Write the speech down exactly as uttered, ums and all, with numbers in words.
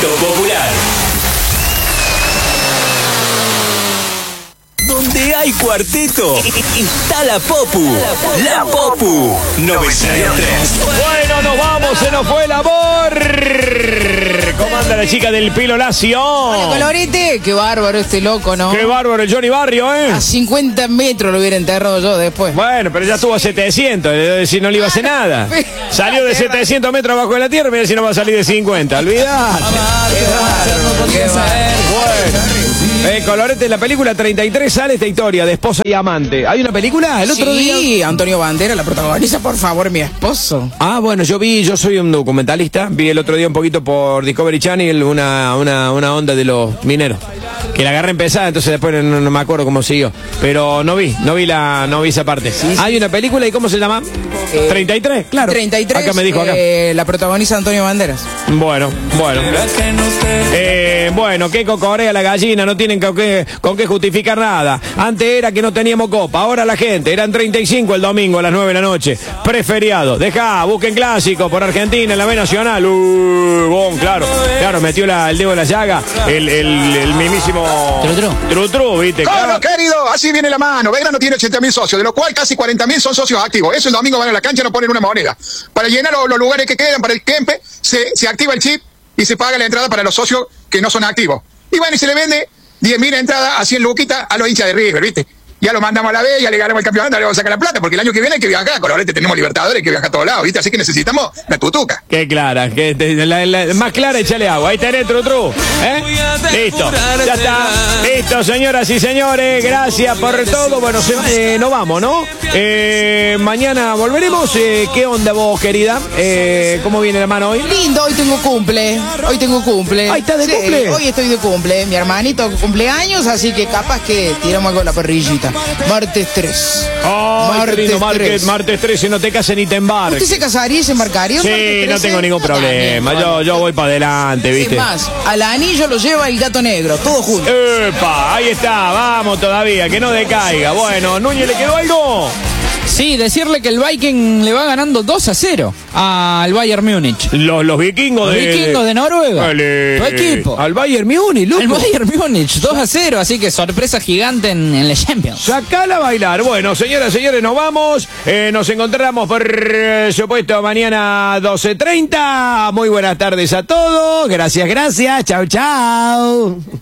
Cuarteto Popular. Donde hay cuarteto, está la Popu. La Popu noventa y tres. Bueno, nos vamos, se nos fue el amor. ¿Cómo anda la chica del pelo lacio? Hola, Colorete, qué bárbaro este loco, ¿no? Qué bárbaro el Johnny Barrio, ¿eh? A cincuenta metros lo hubiera enterrado yo después. Bueno, pero ya estuvo a setecientos, si no le iba a hacer nada. Salió de setecientos metros abajo de la tierra, mira si no va a salir de cincuenta, olvidate. Qué bárbaro. Bueno, eh, Colorete, en la película treinta y tres sale esta historia de esposa y amante. ¿Hay una película? El otro sí, día. Antonio Banderas la protagoniza, por favor, mi esposo. Ah, bueno, yo vi, yo soy un documentalista, vi el otro día un poquito por Discovery Channel una, una, una onda de los mineros. Que la agarré empezada, entonces después no, no me acuerdo cómo siguió. Pero no vi, no vi la, no vi esa parte. Sí, sí. Hay una película, ¿y cómo se llama? Eh, treinta y tres, claro. treinta y tres, acá me dijo acá. Eh, la protagoniza Antonio Banderas. Bueno, bueno. Eh, bueno, qué cocorea la gallina, no tienen con qué, con qué justificar nada. Antes era que no teníamos copa, ahora la gente, eran treinta y cinco el domingo a las nueve de la noche. Preferiado. Dejá, busquen clásico por Argentina en la B Nacional. Uh, bon, claro. Claro, metió la, el dedo en la llaga. El, el, el mismísimo. Trutru. Trutru, viste. Claro, querido, así viene la mano. Belgrano tiene ochenta mil socios, de los cuales casi cuarenta mil son socios activos. Eso el domingo van a la cancha y no ponen una moneda. Para llenar los, los lugares que quedan para el Kempe, se, se activa el chip y se paga la entrada para los socios que no son activos. Y bueno, y se le vende diez mil entradas a cien luquitas a los hinchas de River, ¿viste? Ya lo mandamos a la B, ya le ganamos el campeonato, le vamos a sacar la plata, porque el año que viene hay que viajar, Colorete, tenemos Libertadores, hay que viajar a todos lados, ¿viste? Así que necesitamos la tutuca. Qué clara, que la, la, más clara, échale agua. Ahí tenés, Trutru. ¿Eh? Listo, ya está. Listo, señoras y señores, gracias por todo. Bueno, se, eh, nos vamos, ¿no? Eh, mañana volveremos. Eh, ¿Qué onda vos, querida? Eh, ¿Cómo viene la mano hoy? Lindo, hoy tengo cumple. Hoy tengo cumple. Ahí está de sí, cumple. Hoy estoy de cumple. Mi hermanito cumpleaños, así que capaz que tiramos algo a la parrillita. Martes tres. Oh, martes, lindo, martes, tres. martes tres, y no te cases ni te embarques. ¿Usted se casaría y se embarcaría? Sí, no tengo ningún problema. Yo, yo voy para adelante, ¿viste? Es más, al anillo lo lleva el gato negro, todo junto. ¡Epa! Ahí está, vamos todavía, que no decaiga. Bueno, ¿Núñez le quedó algo? Sí, decirle que el Viking le va ganando dos a cero al Bayern Múnich. Los, los vikingos Los de... vikingos de Noruega. Vale. Tu equipo. Al Bayern Múnich, loco. Al Bayern Múnich, dos a cero, así que sorpresa gigante en, en la Champions. Sacala a bailar. Bueno, señoras y señores, nos vamos. Eh, nos encontramos, por supuesto, mañana doce treinta. Muy buenas tardes a todos. Gracias, gracias. Chau, chau.